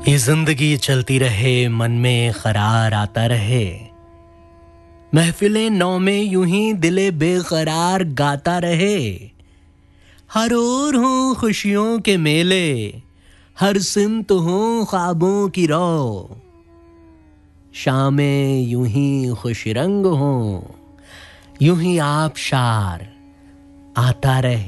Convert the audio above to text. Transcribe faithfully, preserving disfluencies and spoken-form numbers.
ये जिंदगी चलती रहे, मन में करार आता रहे। महफिलें नौ में यूं ही दिले बेकरार गाता रहे। हर ओर हों खुशियों के मेले, हर सिमत हों ख्वाबों की रो। शामें यूं ही खुश रंग हों, यूं ही आबशार आता रहे।